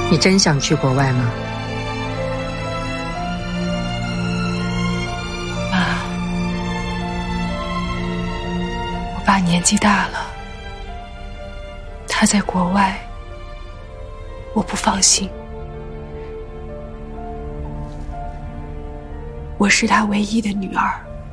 你真想去国外吗？ 妈，我爸年纪大了，他在国外，我不放心。我是他唯一的女儿，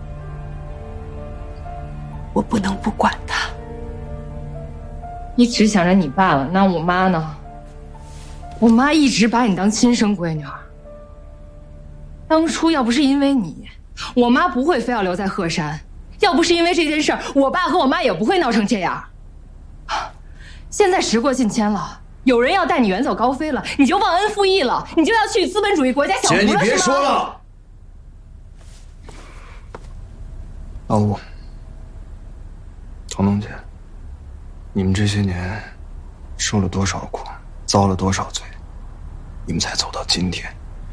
我不能不管他。 你只想着你爸了，那我妈呢？我妈一直把你当亲生闺女儿。当初要不是因为你，我妈不会非要留在鹤山；要不是因为这件事儿，我爸和我妈也不会闹成这样。现在时过境迁了，有人要带你远走高飞了，你就忘恩负义了，你就要去资本主义国家享福了， 姐，你别是吗？ 说了。老五，彤彤姐，你们这些年受了多少苦，遭了多少罪，你们才走到今天。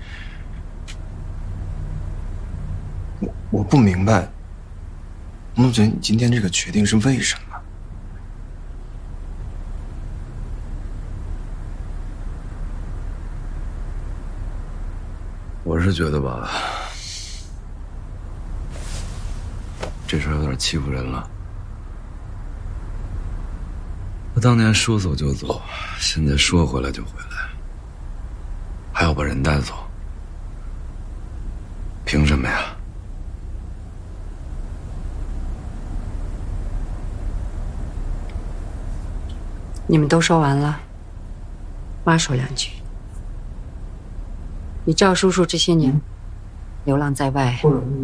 我不明白，彤彤姐，你今天这个决定是为什么？ 我是觉得吧，这事儿有点欺负人了。他当年说走就走，现在说回来就回来，还要把人带走，凭什么呀？ 你们都说完了，妈说两句。你赵叔叔这些年流浪在外，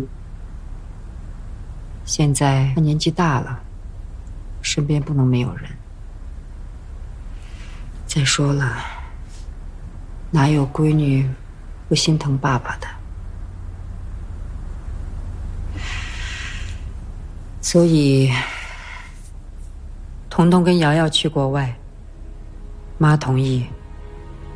现在他年纪大了，身边不能没有人。再说了，哪有闺女不心疼爸爸的？所以，彤彤跟瑶瑶去国外，妈同意